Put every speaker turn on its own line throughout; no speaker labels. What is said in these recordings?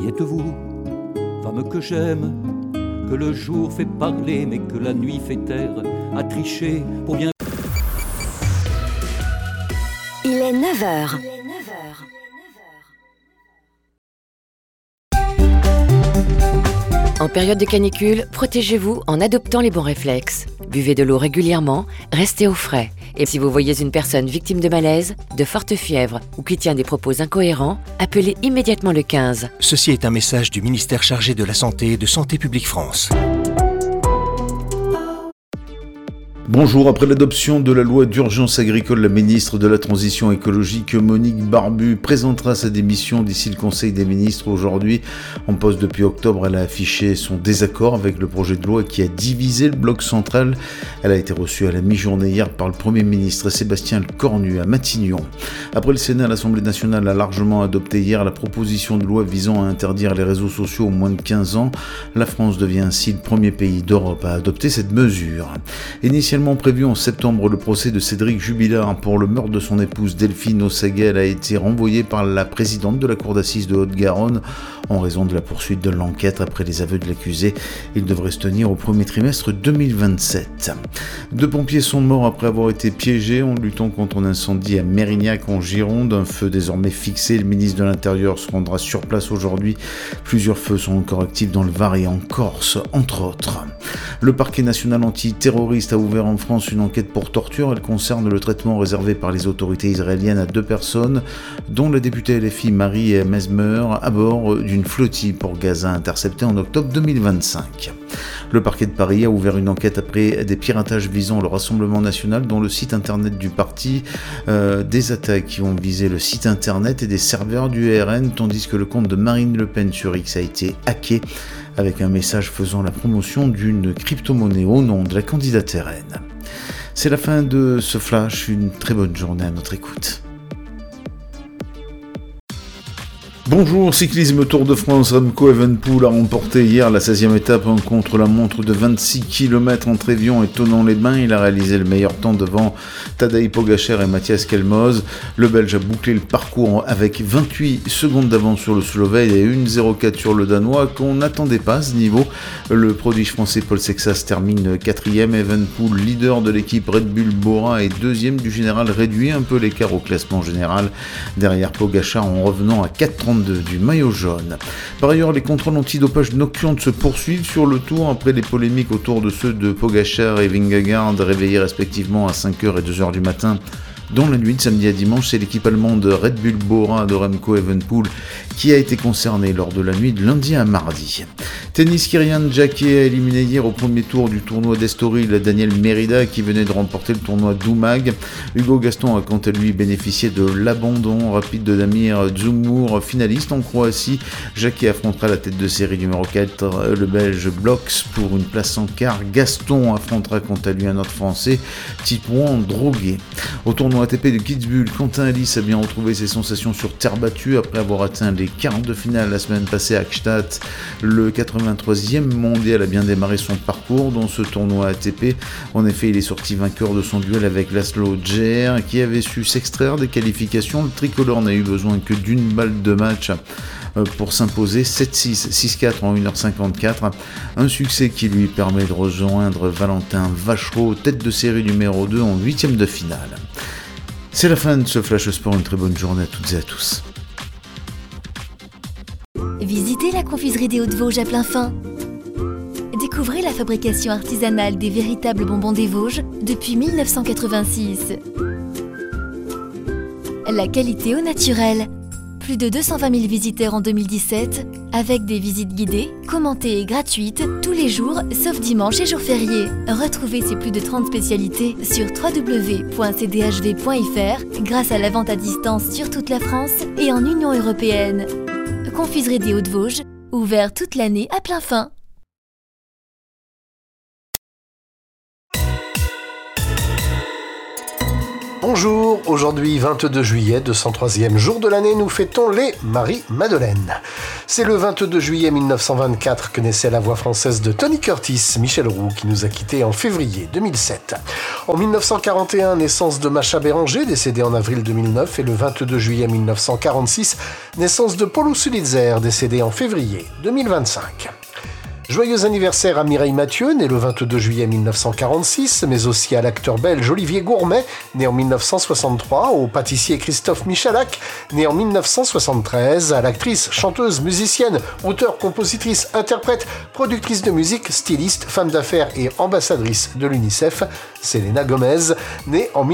Qui êtes-vous, femme que j'aime, que le jour fait parler mais que la nuit fait taire, à tricher pour bien...
Il est 9h. En période de canicule, protégez-vous en adoptant les bons réflexes. Buvez de l'eau régulièrement, restez au frais. Et si vous voyez une personne victime de malaise, de forte fièvre ou qui tient des propos incohérents, appelez immédiatement le 15.
Ceci est un message du ministère chargé de la Santé et de Santé publique France.
Bonjour, après l'adoption de la loi d'urgence agricole, la ministre de la Transition écologique, Monique Barbu, présentera sa démission d'ici le Conseil des ministres aujourd'hui. En poste depuis octobre, elle a affiché son désaccord avec le projet de loi qui a divisé le bloc central. Elle a été reçue à la mi-journée hier par le Premier ministre Sébastien Lecornu à Matignon. Après le Sénat, l'Assemblée nationale a largement adopté hier la proposition de loi visant à interdire les réseaux sociaux aux moins de 15 ans. La France devient ainsi le premier pays d'Europe à adopter cette mesure. Initialement prévu en septembre, le procès de Cédric Jubilard pour le meurtre de son épouse Delphine Ossaguel a été renvoyé par la présidente de la cour d'assises de Haute-Garonne en raison de la poursuite de l'enquête après les aveux de l'accusé. Il devrait se tenir au premier trimestre 2027. 2 pompiers sont morts après avoir été piégés en luttant contre un incendie à Mérignac en Gironde. Un feu désormais fixé, le ministre de l'Intérieur se rendra sur place aujourd'hui. Plusieurs feux sont encore actifs dans le Var et en Corse, entre autres. Le parquet national antiterroriste a ouvert en France une enquête pour torture. Elle concerne le traitement réservé par les autorités israéliennes à 2 personnes, dont la députée LFI Marie Mesmer, à bord d'une flottille pour Gaza interceptée en octobre 2025. Le parquet de Paris a ouvert une enquête après des piratages visant le Rassemblement national dont le site internet du parti, des attaques qui ont visé le site internet et des serveurs du RN, tandis que le compte de Marine Le Pen sur X a été hacké avec un message faisant la promotion d'une crypto-monnaie au nom de la candidate RN. C'est la fin de ce flash, une très bonne journée à notre écoute. Bonjour, cyclisme Tour de France, Remco Evenepoel a remporté hier la 16e étape en contre-la-montre de 26 km entre Évian et Thonon-les-Bains. Il a réalisé le meilleur temps devant Tadej Pogačar et Matthias Kelmoz. Le Belge a bouclé le parcours avec 28 secondes d'avance sur le Slovène et 1,04 sur le Danois qu'on n'attendait pas à ce niveau. Le prodige français Paul Sexas termine 4e, Evenepoel, leader de l'équipe Red Bull Bora et 2e du général, réduit un peu l'écart au classement général derrière Pogačar en revenant à 4,32 du maillot jaune. Par ailleurs, les contrôles antidopage nocturnes se poursuivent sur le Tour après les polémiques autour de ceux de Pogačar et Vingegaard, réveillés respectivement à 5h et 2h du matin. Dans la nuit de samedi à dimanche, c'est l'équipe allemande Red Bull Bora de Remco Evenepoel qui a été concernée lors de la nuit de lundi à mardi. Tennis, Kyrian Jacquet a éliminé hier au premier tour du tournoi d'Estoril Daniel Merida qui venait de remporter le tournoi d'Umag. Hugo Gaston a quant à lui bénéficié de l'abandon rapide de Damir Dzumhur, finaliste en Croatie. Jacquet affrontera la tête de série numéro 4, le Belge Blox, pour une place en quart. Gaston affrontera quant à lui un autre Français, Titouan Droguet. Au tournoi ATP de Kitzbühel, Quentin Halys a bien retrouvé ses sensations sur terre battue après avoir atteint les quarts de finale la semaine passée à Gstaad. Le 83e mondial a bien démarré son parcours dans ce tournoi ATP. En effet, il est sorti vainqueur de son duel avec Laszlo Djere qui avait su s'extraire des qualifications. Le tricolore n'a eu besoin que d'une balle de match pour s'imposer 7-6, 6-4 en 1h54. Un succès qui lui permet de rejoindre Valentin Vachereau, tête de série numéro 2 en 8e de finale. C'est la fin de ce Flash Sport, une très bonne journée à toutes et à tous.
Visitez la confiserie des Hauts-de-Vosges à Plainfin. Découvrez la fabrication artisanale des véritables bonbons des Vosges depuis 1986. La qualité au naturel. Plus de 220 000 visiteurs en 2017, avec des visites guidées, commentées et gratuites, tous les jours, sauf dimanche et jours fériés. Retrouvez ces plus de 30 spécialités sur www.cdhv.fr grâce à la vente à distance sur toute la France et en Union européenne. Confiserie des Hauts-de-Vosges, ouvert toute l'année à Plainfin.
Bonjour, aujourd'hui 22 juillet, 203e jour de l'année, nous fêtons les Marie-Madeleine. C'est le 22 juillet 1924 que naissait la voix française de Tony Curtis, Michel Roux, qui nous a quittés en février 2007. En 1941, naissance de Macha Béranger, décédée en avril 2009, et le 22 juillet 1946, naissance de Paul Sulitzer, décédé en février 2025. Joyeux anniversaire à Mireille Mathieu, né le 22 juillet 1946, mais aussi à l'acteur belge Olivier Gourmet, né en 1963, au pâtissier Christophe Michalak, né en 1973, à l'actrice, chanteuse, musicienne, auteure, compositrice, interprète, productrice de musique, styliste, femme d'affaires et ambassadrice de l'UNICEF, Selena Gomez, née en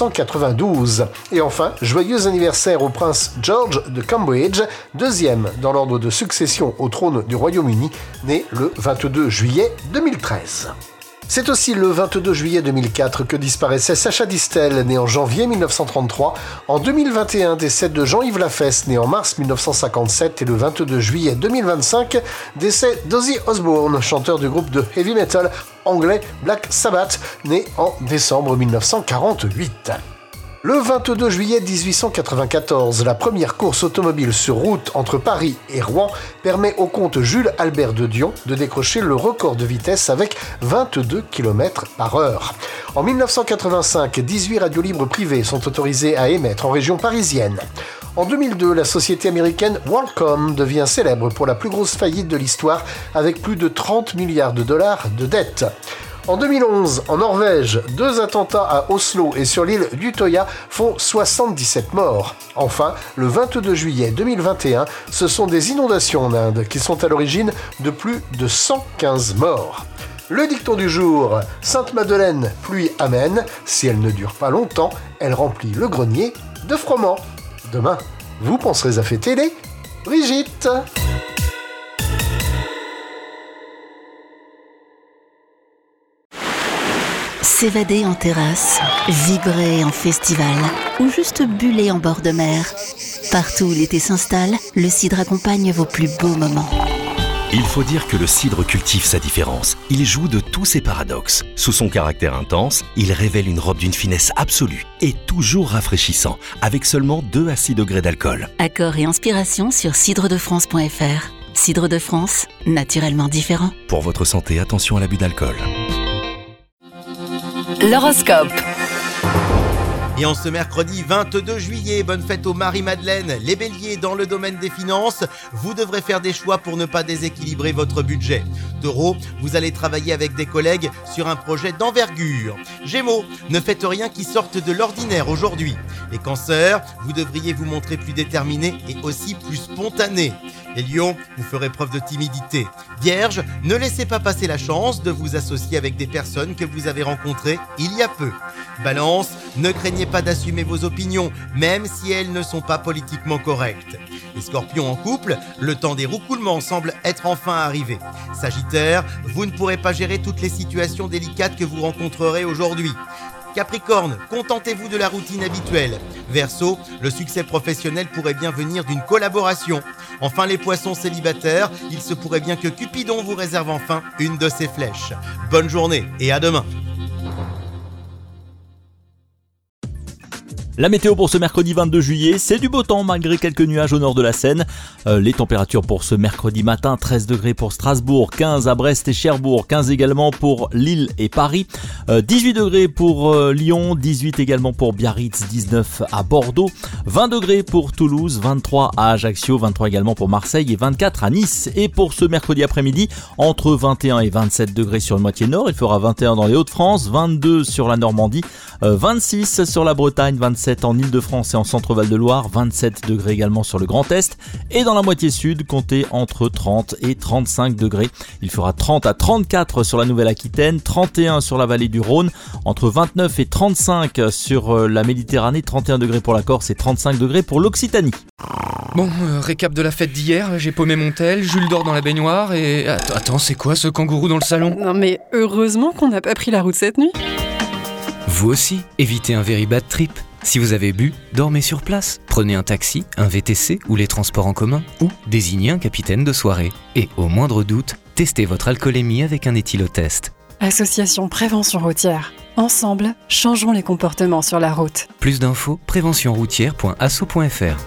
1992. Et enfin, joyeux anniversaire au prince George de Cambridge, deuxième dans l'ordre de succession au trône du Royaume-Uni, né le 22 juillet 2013. C'est aussi le 22 juillet 2004 que disparaissait Sacha Distel, né en janvier 1933. En 2021, décès de Jean-Yves Lafesse, né en mars 1957. Et le 22 juillet 2025, décès d'Ozzy Osbourne, chanteur du groupe de heavy metal anglais Black Sabbath, né en décembre 1948. Le 22 juillet 1894, la première course automobile sur route entre Paris et Rouen permet au comte Jules Albert de Dion de décrocher le record de vitesse avec 22 km/h. En 1985, 18 radios libres privées sont autorisées à émettre en région parisienne. En 2002, la société américaine WorldCom devient célèbre pour la plus grosse faillite de l'histoire avec plus de 30 milliards de dollars de dettes. En 2011, en Norvège, 2 attentats à Oslo et sur l'île d'Utøya font 77 morts. Enfin, le 22 juillet 2021, ce sont des inondations en Inde qui sont à l'origine de plus de 115 morts. Le dicton du jour, Sainte Madeleine, pluie amène, si elle ne dure pas longtemps, elle remplit le grenier de froment. Demain, vous penserez à fêter les Brigitte.
S'évader en terrasse, vibrer en festival ou juste buller en bord de mer. Partout où l'été s'installe, le cidre accompagne vos plus beaux moments.
Il faut dire que le cidre cultive sa différence. Il joue de tous ses paradoxes. Sous son caractère intense, il révèle une robe d'une finesse absolue et toujours rafraîchissant, avec seulement 2 à 6 degrés d'alcool.
Accords et inspiration sur cidredefrance.fr. Cidre de France, naturellement différent.
Pour votre santé, attention à l'abus d'alcool.
L'horoscope.
Et en ce mercredi 22 juillet, bonne fête aux Marie-Madeleine. Les béliers, dans le domaine des finances, vous devrez faire des choix pour ne pas déséquilibrer votre budget. Taureau, vous allez travailler avec des collègues sur un projet d'envergure. Gémeaux, ne faites rien qui sorte de l'ordinaire aujourd'hui. Les cancers, vous devriez vous montrer plus déterminé et aussi plus spontané. Les lions, vous ferez preuve de timidité. Vierge, ne laissez pas passer la chance de vous associer avec des personnes que vous avez rencontrées il y a peu. Balance, ne craignez pas d'assumer vos opinions, même si elles ne sont pas politiquement correctes. Les scorpions en couple, le temps des roucoulements semble être enfin arrivé. Sagittaire, vous ne pourrez pas gérer toutes les situations délicates que vous rencontrerez aujourd'hui. Capricorne, contentez-vous de la routine habituelle. Verseau, le succès professionnel pourrait bien venir d'une collaboration. Enfin, les poissons célibataires, il se pourrait bien que Cupidon vous réserve enfin une de ses flèches. Bonne journée et à demain.
La météo pour ce mercredi 22 juillet, c'est du beau temps malgré quelques nuages au nord de la Seine. Les températures pour ce mercredi matin, 13 degrés pour Strasbourg, 15 à Brest et Cherbourg, 15 également pour Lille et Paris, 18 degrés pour Lyon, 18 également pour Biarritz, 19 à Bordeaux, 20 degrés pour Toulouse, 23 à Ajaccio, 23 également pour Marseille et 24 à Nice. Et pour ce mercredi après-midi, entre 21 et 27 degrés sur une moitié nord, il fera 21 dans les Hauts-de-France, 22 sur la Normandie, 26 sur la Bretagne, 27 en Île-de-France et en Centre-Val de Loire, 27 degrés également sur le Grand Est et dans la moitié sud, comptez entre 30 et 35 degrés. Il fera 30 à 34 sur la Nouvelle-Aquitaine, 31 sur la vallée du Rhône, entre 29 et 35 sur la Méditerranée, 31 degrés pour la Corse et 35 degrés pour l'Occitanie.
Bon, récap de la fête d'hier, j'ai paumé mon tel, Jules dort dans la baignoire et... Attends, c'est quoi ce kangourou dans le salon ?
Non mais heureusement qu'on n'a pas pris la route cette nuit.
Vous aussi, évitez un very bad trip. Si vous avez bu, dormez sur place. Prenez un taxi, un VTC ou les transports en commun ou désignez un capitaine de soirée. Et au moindre doute, testez votre alcoolémie avec un éthylotest.
Association Prévention Routière. Ensemble, changeons les comportements sur la route.
Plus d'infos, préventionroutière.asso.fr.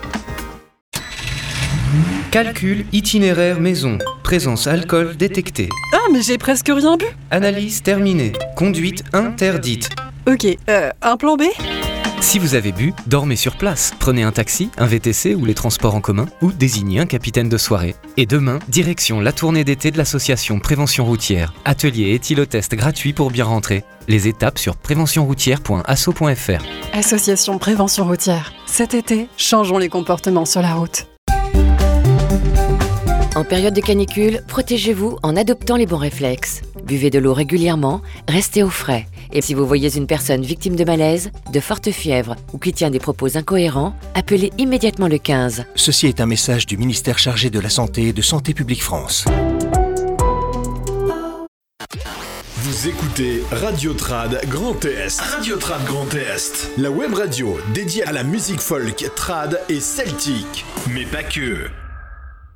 Calcul itinéraire maison. Présence alcool détectée.
Ah, mais j'ai presque rien bu.
Analyse terminée. Conduite interdite.
Ok, un plan B ?
Si vous avez bu, dormez sur place. Prenez un taxi, un VTC ou les transports en commun, ou désignez un capitaine de soirée. Et demain, direction la tournée d'été de l'association Prévention Routière. Atelier éthylotest gratuit pour bien rentrer. Les étapes sur préventionroutière.asso.fr.
Association Prévention Routière. Cet été, changeons les comportements sur la route.
En période de canicule, protégez-vous en adoptant les bons réflexes. Buvez de l'eau régulièrement, restez au frais. Et si vous voyez une personne victime de malaise, de forte fièvre ou qui tient des propos incohérents, appelez immédiatement le 15.
Ceci est un message du ministère chargé de la Santé et de Santé publique France.
Vous écoutez Radio Trad Grand Est. Radio Trad Grand Est. La web radio dédiée à la musique folk, trad et celtique. Mais pas que.